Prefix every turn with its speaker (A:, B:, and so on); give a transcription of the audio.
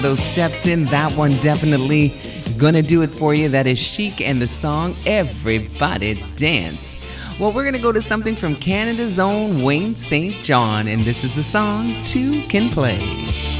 A: those steps in. That one definitely gonna do it for you. That is Chic and the song Everybody Dance. Well, we're gonna go to something from Canada's own Wayne St. John, and this is the song Two Can Play.